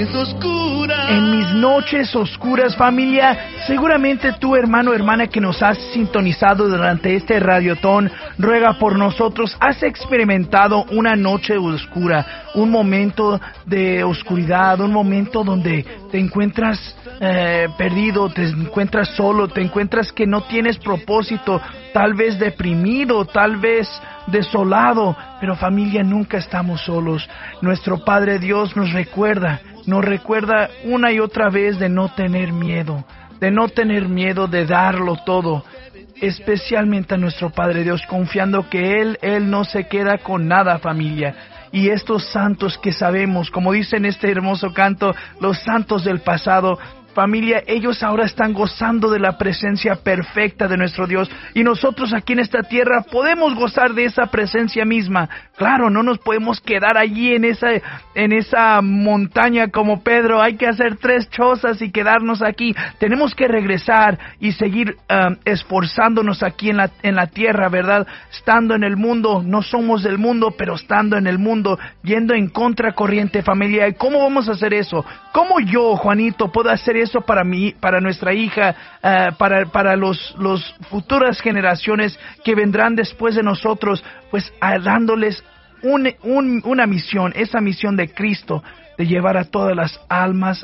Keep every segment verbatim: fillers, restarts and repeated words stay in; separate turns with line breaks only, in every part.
En mis noches oscuras, familia, seguramente tú, hermano o hermana que nos has sintonizado durante este radiotón, ruega por nosotros, has experimentado una noche oscura, un momento de oscuridad, un momento donde te encuentras eh, perdido, te encuentras solo, te encuentras que no tienes propósito, tal vez deprimido, tal vez desolado, pero familia, nunca estamos solos. Nuestro Padre Dios nos recuerda, nos recuerda una y otra vez de no tener miedo, de no tener miedo de darlo todo, especialmente a nuestro Padre Dios, confiando que Él, Él no se queda con nada, familia. Y estos santos que sabemos, como dice en este hermoso canto, los santos del pasado, familia, ellos ahora están gozando de la presencia perfecta de nuestro Dios, y nosotros aquí en esta tierra podemos gozar de esa presencia misma. Claro, no nos podemos quedar allí en esa, en esa montaña como Pedro. Hay que hacer tres chozas y quedarnos aquí. Tenemos que regresar y seguir um, esforzándonos aquí en la, en la tierra, ¿verdad? Estando en el mundo, no somos del mundo, pero estando en el mundo, yendo en contracorriente, familia. ¿Y cómo vamos a hacer eso? ¿Cómo yo, Juanito, puedo hacer eso para mí, para nuestra hija, uh, para, para los, los futuras generaciones que vendrán después de nosotros? Pues uh, dándoles un, un, una misión, esa misión de Cristo, de llevar a todas las almas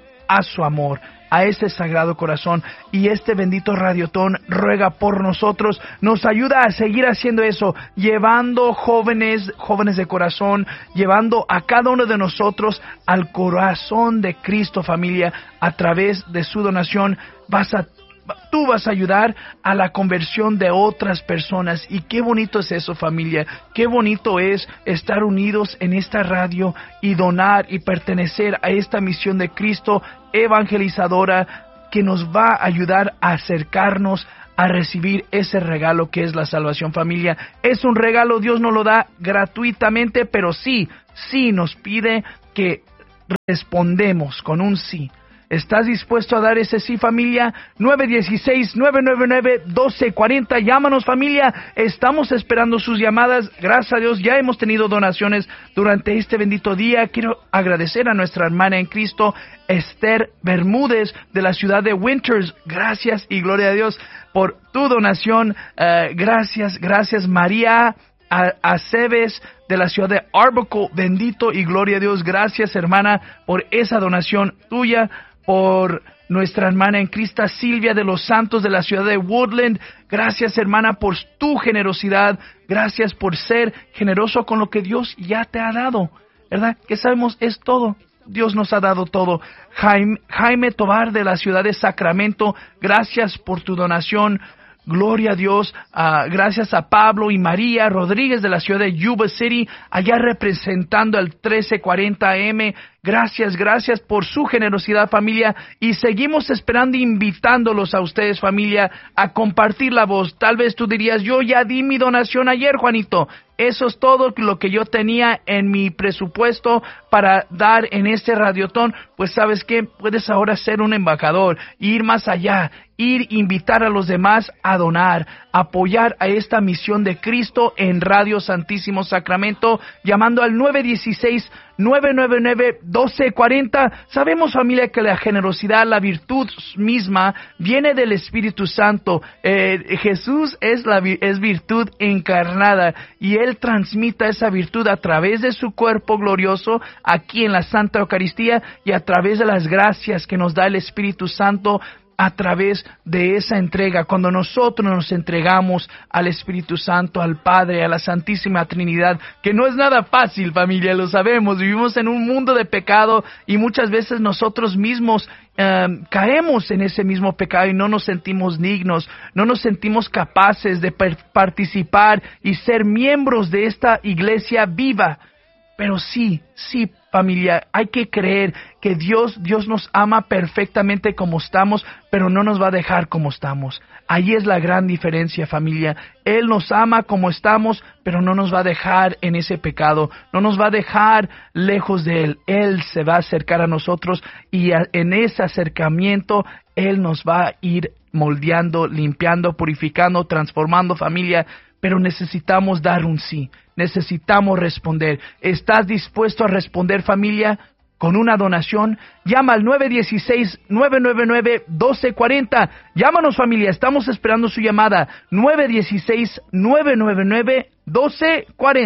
a su amor, a ese sagrado corazón. Y este bendito radiotón ruega por nosotros, nos ayuda a seguir haciendo eso, llevando jóvenes, jóvenes de corazón, llevando a cada uno de nosotros al corazón de Cristo, familia. A través de su donación vas a Tú vas a ayudar a la conversión de otras personas. Y qué bonito es eso, familia. Qué bonito es estar unidos en esta radio y donar y pertenecer a esta misión de Cristo evangelizadora, que nos va a ayudar a acercarnos a recibir ese regalo que es la salvación, familia. Es un regalo, Dios nos lo da gratuitamente, pero sí, sí nos pide que respondemos con un sí. ¿Estás dispuesto a dar ese sí, familia? nueve uno seis, nueve nueve nueve, uno dos cuatro cero. Llámanos, familia. Estamos esperando sus llamadas. Gracias a Dios, ya hemos tenido donaciones durante este bendito día. Quiero agradecer a nuestra hermana en Cristo, Esther Bermúdez, de la ciudad de Winters. Gracias y gloria a Dios por tu donación. Uh, gracias, gracias, María Aceves, de la ciudad de Arbuckle. Bendito y gloria a Dios. Gracias, hermana, por esa donación tuya. Por nuestra hermana en Cristo, Silvia de los Santos, de la ciudad de Woodland. Gracias, hermana, por tu generosidad. Gracias por ser generoso con lo que Dios ya te ha dado, ¿verdad? Que sabemos es todo. Dios nos ha dado todo. Jaime, Jaime Tobar, de la ciudad de Sacramento. Gracias por tu donación. Gloria a Dios. Uh, gracias a Pablo y María Rodríguez, de la ciudad de Yuba City, allá representando el trece cuarenta A M. Gracias, gracias por su generosidad, familia. Y seguimos esperando, invitándolos a ustedes, familia, a compartir la voz. Tal vez tú dirías, yo ya di mi donación ayer, Juanito. Eso es todo lo que yo tenía en mi presupuesto para dar en este radiotón. Pues sabes qué, puedes ahora ser un embajador, ir más allá, ir invitar a los demás a donar, apoyar a esta misión de Cristo en Radio Santísimo Sacramento, llamando al nueve uno seis, nueve nueve nueve, uno dos cuatro cero. Sabemos, familia, que la generosidad, la virtud misma, viene del Espíritu Santo. Eh, Jesús es, la, es virtud encarnada, y Él transmite esa virtud a través de su cuerpo glorioso aquí en la Santa Eucaristía, y a través de las gracias que nos da el Espíritu Santo a través de esa entrega. Cuando nosotros nos entregamos al Espíritu Santo, al Padre, a la Santísima Trinidad, que no es nada fácil, familia, lo sabemos. Vivimos en un mundo de pecado y muchas veces nosotros mismos Um, caemos en ese mismo pecado y no nos sentimos dignos, no nos sentimos capaces de per- participar y ser miembros de esta iglesia viva. Pero sí, sí, familia, hay que creer que Dios, Dios nos ama perfectamente como estamos, pero no nos va a dejar como estamos. Ahí es la gran diferencia, familia. Él nos ama como estamos, pero no nos va a dejar en ese pecado, no nos va a dejar lejos de Él. Él se va a acercar a nosotros y a, en ese acercamiento Él nos va a ir moldeando, limpiando, purificando, transformando, familia. Pero necesitamos dar un sí, necesitamos responder. ¿Estás dispuesto a responder, familia? con una donación. Llama al nueve uno seis, nueve nueve nueve, uno dos cuatro cero. Llámanos, familia, estamos esperando su llamada. nueve uno seis, nueve nueve nueve, uno dos cuatro cero.